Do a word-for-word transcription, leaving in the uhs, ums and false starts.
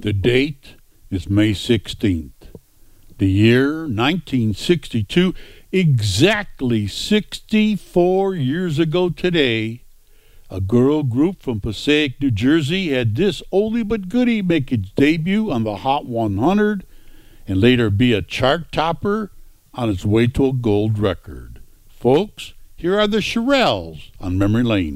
The date is May sixteenth. The year nineteen sixty-two, exactly sixty-four years ago today, a girl group from Passaic, New Jersey had this oldie but goodie make its debut on the Hot one hundred and later be a chart topper on its way to a gold record. Folks, here are the Shirelles on Memory Lane.